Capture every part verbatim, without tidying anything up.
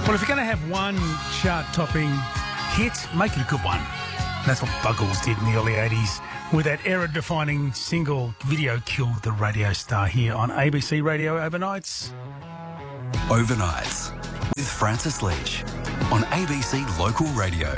Well, if you're going to have one chart-topping hit, make it a good one. That's what Buggles did in the early eighties with that era-defining single. Video killed the radio star here on A B C Radio Overnights. Overnights with Francis Leach on A B C Local Radio.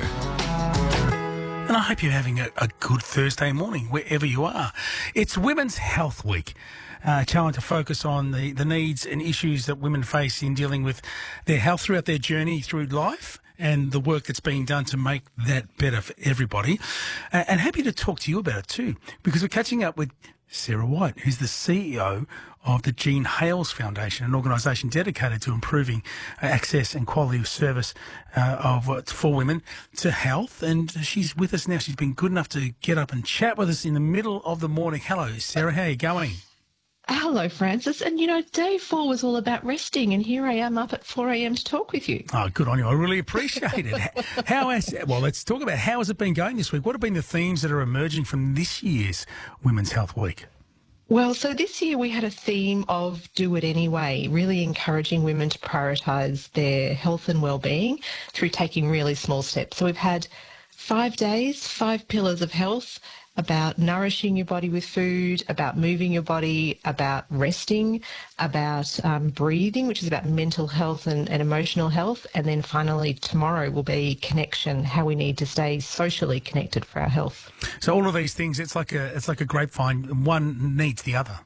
And I hope you're having a, a good Thursday morning, wherever you are. It's Women's Health Week. Uh, challenge to focus on the, the needs and issues that women face in dealing with their health throughout their journey through life and the work that's being done to make that better for everybody. Uh, and happy to talk to you about it too, because we're catching up with Sarah White, who's the C E O of the Jean Hales Foundation, an organisation dedicated to improving uh, access and quality of service uh, of uh, for women to health. And she's with us now. She's been good enough to get up and chat with us in the middle of the morning. Hello, Sarah. How are you going? Hello, Francis. And, you know, day four was all about resting, and here I am up at four a.m. to talk with you. Oh, good on you. I really appreciate it. How has, well, let's talk about how has it been going this week? What have been the themes that are emerging from this year's Women's Health Week? Well, so this year we had a theme of do it anyway, really encouraging women to prioritise their health and well-being through taking really small steps. So we've had five days, five pillars of health, about nourishing your body with food, about moving your body, about resting, about um, breathing, which is about mental health and, and emotional health. And then finally, tomorrow will be connection, how we need to stay socially connected for our health. So all of these things, it's like a it's like a grapevine. One needs the other.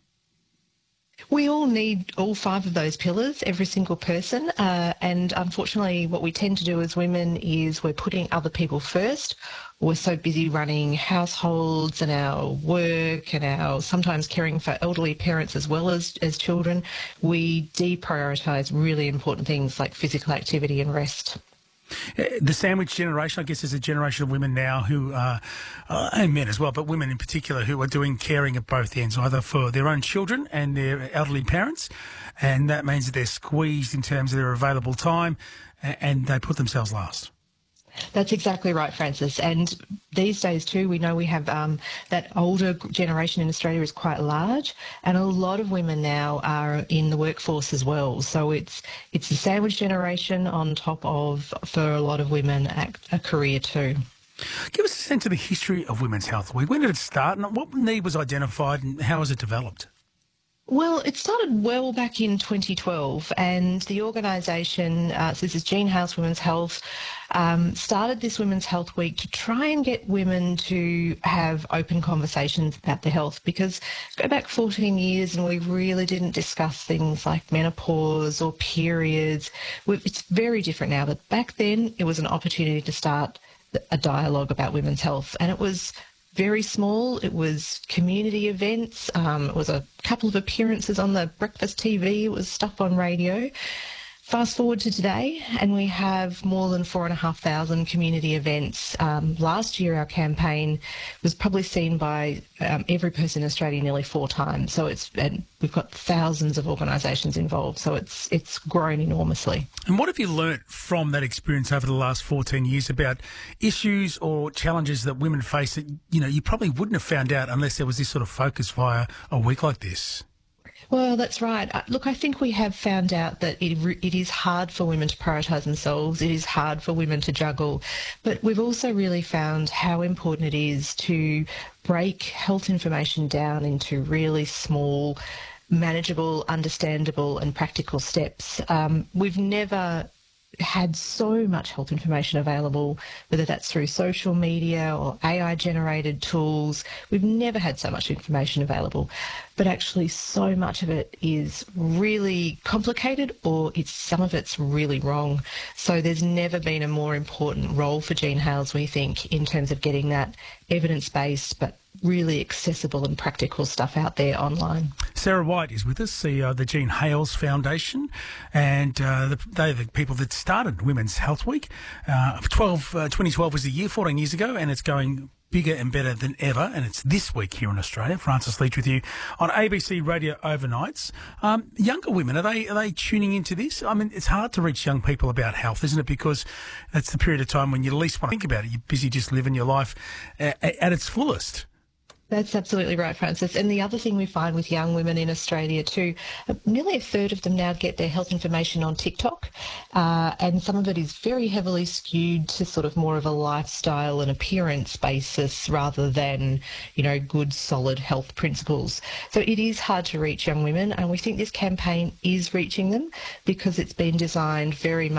We all need all five of those pillars, every single person. Uh, and unfortunately, what we tend to do as women is we're putting other people first. We're so busy running households and our work and our sometimes caring for elderly parents as well as, as children. We deprioritise really important things like physical activity and rest. The sandwich generation, I guess, is a generation of women now who are, uh, and men as well, but women in particular who are doing caring at both ends, either for their own children and their elderly parents, and that means that they're squeezed in terms of their available time, and they put themselves last. That's exactly right, Francis. And these days too, we know we have um, that older generation in Australia is quite large, and a lot of women now are in the workforce as well. So it's it's the sandwich generation on top of, for a lot of women, a, a career too. Give us a sense of the history of Women's Health Week. When did it start, and what need was identified, and how has it developed? Well, it started well back in twenty twelve, and the organisation, uh, so this is Jean Hales Women's Health, um, started this Women's Health Week to try and get women to have open conversations about their health, because go back fourteen years and we really didn't discuss things like menopause or periods. It's very different now, but back then it was an opportunity to start a dialogue about women's health, and it was very small. It was community events. Um, it was a couple of appearances on the breakfast T V. It was stuff on radio. Fast forward to today, and we have more than four and a half thousand community events. Um, last year, our campaign was probably seen by um, every person in Australia nearly four times. So it's and we've got thousands of organisations involved. So it's it's grown enormously. And what have you learnt from that experience over the last fourteen years about issues or challenges that women face that you know you probably wouldn't have found out unless there was this sort of focus via a week like this? Well, that's right. Look, I think we have found out that it, it is hard for women to prioritise themselves. It is hard for women to juggle. But we've also really found how important it is to break health information down into really small, manageable, understandable and practical steps. Um, we've never had so much health information available, whether that's through social media or A I-generated tools. We've never had so much information available, but actually so much of it is really complicated, or it's some of it's really wrong. So there's never been a more important role for Jean Hales, we think, in terms of getting that evidence-based but really accessible and practical stuff out there online. Sarah White is with us, C E O of the Jean Hales Foundation, and uh, the, they're the people that started Women's Health Week. Uh, twelve, uh, twenty twelve was the year, fourteen years ago, and it's going bigger and better than ever, and it's this week here in Australia. Francis Leach with you on A B C Radio Overnights. Um, younger women, are they are they tuning into this? I mean, it's hard to reach young people about health, isn't it? Because that's the period of time when you least want to think about it. You're busy just living your life at, at its fullest. That's absolutely right, Francis. And the other thing we find with young women in Australia too, uh, nearly a third of them now get their health information on TikTok, uh, and some of it is very heavily skewed to sort of more of a lifestyle and appearance basis rather than, you know, good, solid health principles. So it is hard to reach young women, and we think this campaign is reaching them because it's been designed very much